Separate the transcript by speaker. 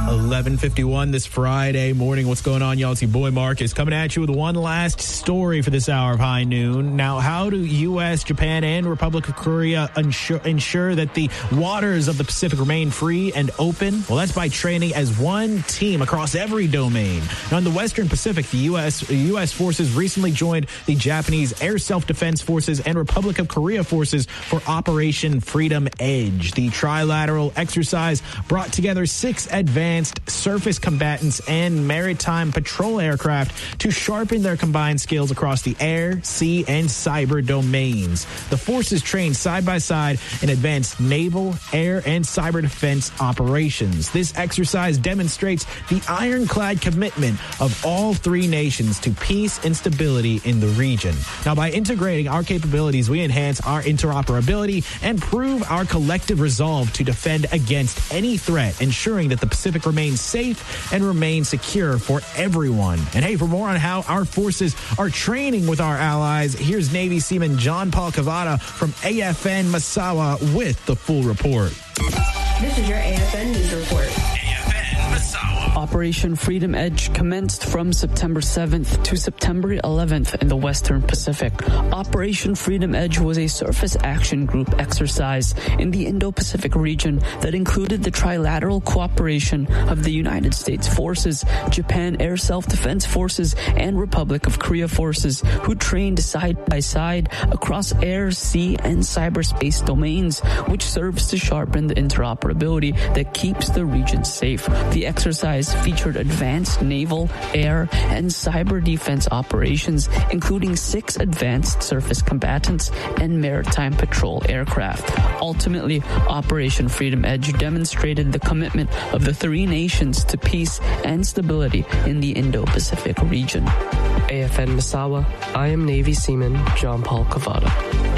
Speaker 1: 11:51 this Friday morning. What's going on, y'all? It's your boy Marcus coming at you with one last story for this hour of High Noon. Now, how do U.S., Japan, and Republic of Korea ensure that the waters of the Pacific remain free and open? Well, that's by training as one team across every domain. Now, in the Western Pacific, the U.S. forces recently joined the Japanese Air Self-Defense Forces and Republic of Korea forces for Operation Freedom Edge. The trilateral exercise brought together 6 advanced surface combatants and maritime patrol aircraft to sharpen their combined skills across the air, sea, and cyber domains. The forces trained side by side in advanced naval, air, and cyber defense operations. This exercise demonstrates the ironclad commitment of all 3 nations to peace and stability in the region. Now, by integrating our capabilities, we enhance our interoperability and prove our collective resolve to defend against any threat, ensuring that the Pacific remain safe and remain secure for everyone. And hey, for more on how our forces are training with our allies, here's Navy Seaman John Paul Cavada from AFN Misawa with the full report.
Speaker 2: This is your AFN News Report.
Speaker 3: Operation Freedom Edge commenced from September 7th to September 11th in the Western Pacific. Operation Freedom Edge was a surface action group exercise in the Indo-Pacific region that included the trilateral cooperation of the United States forces, Japan Air Self-Defense Forces, and Republic of Korea forces, who trained side by side across air, sea, and cyberspace domains, which serves to sharpen the interoperability that keeps the region safe. The exercise featured advanced naval, air, and cyber defense operations, including 6 advanced surface combatants and maritime patrol aircraft. Ultimately, Operation Freedom Edge demonstrated the commitment of the 3 nations to peace and stability in the Indo-Pacific region.
Speaker 4: AFN Misawa, I am Navy Seaman John Paul Cavada.